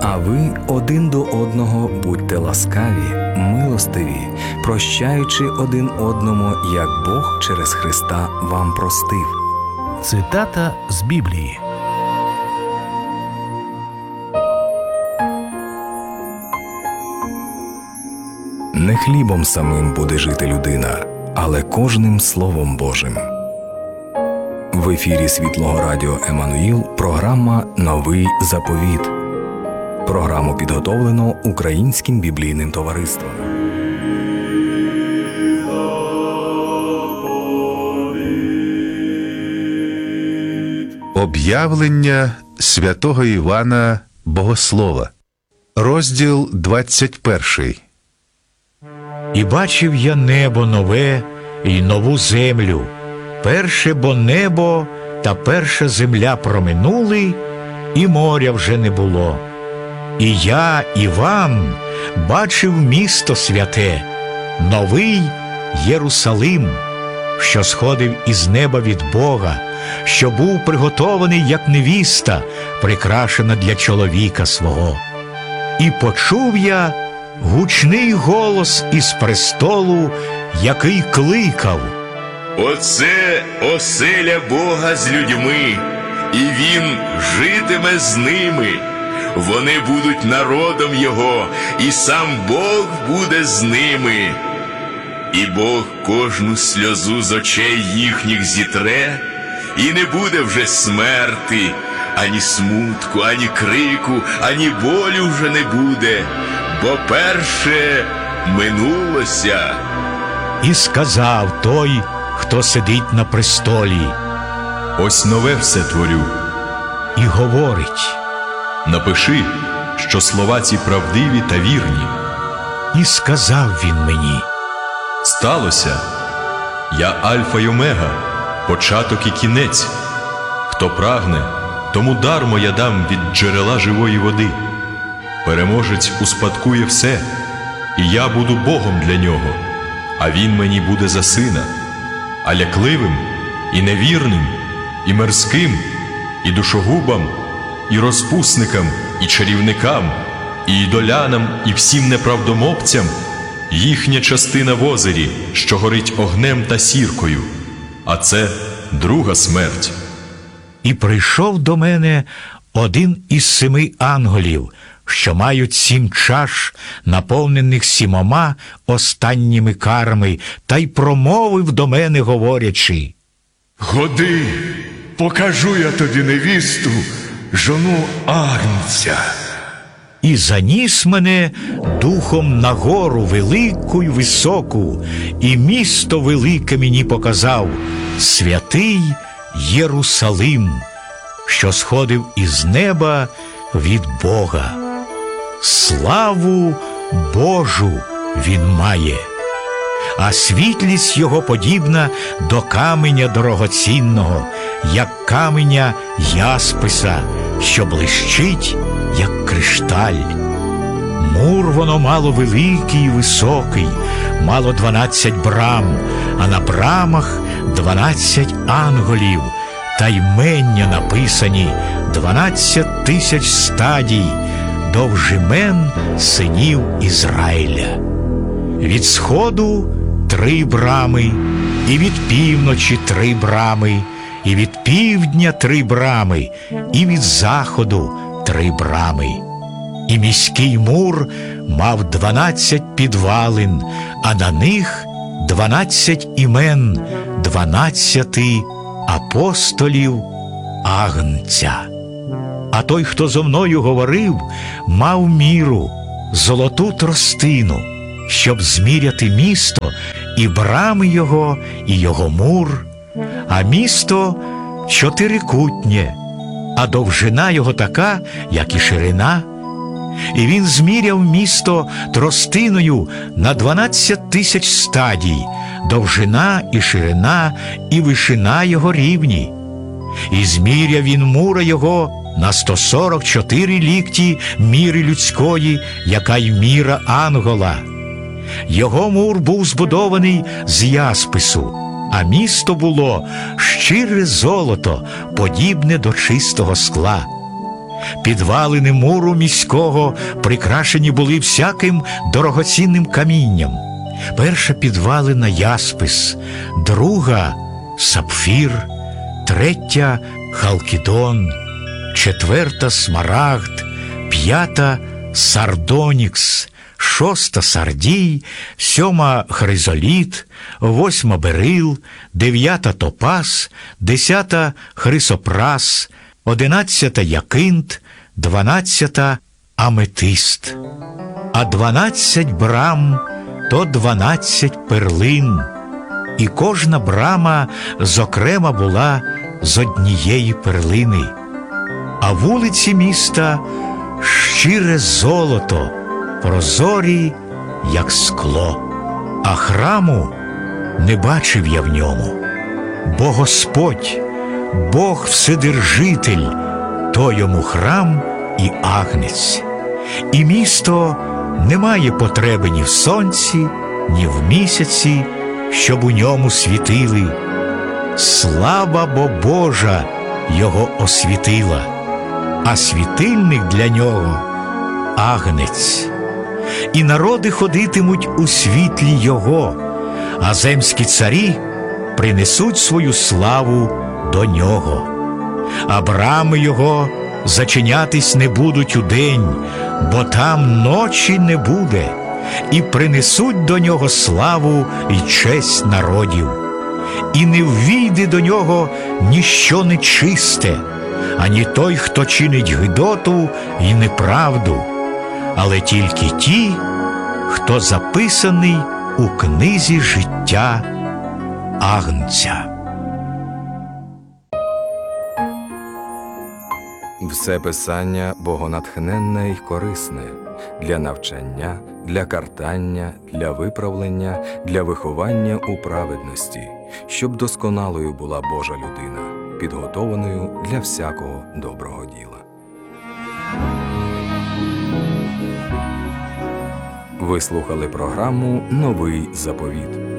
А ви один до одного будьте ласкаві, милостиві, прощаючи один одному, як Бог через Христа вам простив. Цитата з Біблії. Не хлібом самим буде жити людина, але кожним Словом Божим. В ефірі Світлого Радіо Еммануїл програма «Новий заповіт». Програму підготовлено Українським біблійним товариством. Об'явлення святого Івана Богослова. Розділ 21. «І бачив я небо нове і нову землю. Перше бо небо та перша земля проминули, і моря вже не було. І я, Іван, бачив місто святе, новий Єрусалим, що сходив із неба від Бога, що був приготований, як невіста, прикрашена для чоловіка свого. І почув я гучний голос із престолу, який кликав: «Оце оселя Бога з людьми, і Він житиме з ними. Вони будуть народом Його, і сам Бог буде з ними. І Бог кожну сльозу з очей їхніх зітре, і не буде вже смерти, ані смутку, ані крику, ані болі вже не буде, бо перше минулося». І сказав той, хто сидить на престолі: «Ось нове все творю». І говорить: «Напиши, що слова ці правдиві та вірні». І сказав він мені: «Сталося. Я Альфа й Омега, початок і кінець. Хто прагне, тому дармо я дам від джерела живої води. Переможець успадкує все, і я буду Богом для нього, а він мені буде за сина. А лякливим, і невірним, і мерзким, і душогубам, і розпусникам, і чарівникам, і ідолянам, і всім неправдомовцям їхня частина в озері, що горить огнем та сіркою, а це друга смерть». І прийшов до мене один із 7 ангелів, що мають 7 чаш, наповнених 7 останніми карами, та й промовив до мене, говорячи: «Ходи, покажу я тобі невісту, жону Агнця». І заніс мене духом на гору велику й високу, і місто велике мені показав, святий Єрусалим, що сходив із неба від Бога. Славу Божу він має, а світлість його подібна до каменя дорогоцінного, як каменя ясписа, що блищить, як кришталь. Мур воно мало великий і високий, мало 12 брам, а на брамах 12 ангелів, та ймення написані 12 тисяч стадій, довжимен синів Ізраїля. Від сходу 3 брами, і від півночі 3 брами, і від півдня 3 брами, і від заходу 3 брами. І міський мур мав 12 підвалин, а на них 12 імен 12 апостолів Агнця. А той, хто зо мною говорив, мав міру, золоту тростину, щоб зміряти місто, і брами його, і його мур. А місто 4-кутнє, а довжина його така, як і ширина. І він зміряв місто тростиною на 12 тисяч стадій, довжина і ширина, і вишина його рівні. І зміряв він мура його на 144 лікті міри людської, яка й міра ангела. Його мур був збудований з яспису, а місто було щире золото, подібне до чистого скла. Підвалини муру міського прикрашені були всяким дорогоцінним камінням. Перша підвалина яспис, друга сапфір, третя халкідон, четверта смарагд, п'ята сардонікс, шоста сардій, сьома хризоліт, восьма берил, дев'ята топаз, десята хрисопрас, 11 якинт, 12 аметист. А 12 брам то 12 перлин, і кожна брама зокрема була з однієї перлини. А вулиці міста щире золото, прозорі, як скло. А храму не бачив я в ньому, бо Господь, Бог Вседержитель, то йому храм і агнець. І місто не має потреби ні в сонці, ні в місяці, щоб у ньому світили. Слава бо Божа його освітила, а світильник для нього – агнець. І народи ходитимуть у світлі його, а земські царі принесуть свою славу до нього. А брами його зачинятись не будуть удень, бо там ночі не буде, і принесуть до нього славу і честь народів. І не ввійде до нього ніщо нечисте, ані той, хто чинить гидоту і неправду, але тільки ті, хто записаний у книзі життя Агнця. Все писання богонатхненне й корисне для навчання, для картання, для виправлення, для виховання у праведності, щоб досконалою була Божа людина, підготованою для всякого доброго діла. Ви слухали програму «Новий заповіт».